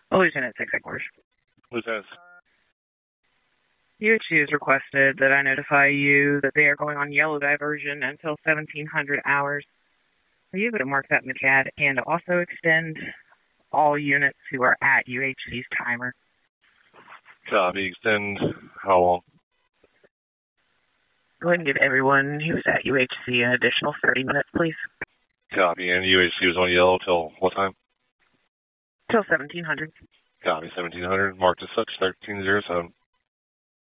Lieutenant 6 headquarters. Lieutenant. UHC has requested that I notify you that they are going on yellow diversion until 1700 hours. Are you able to mark that in the CAD and also extend all units who are at UHC's timer? Copy. Extend how long? Go ahead and give everyone who's at UHC an additional 30 minutes, please. Copy. And UHC was on yellow till what time? Till 1700. Copy. 1700. Marked as such. 1307.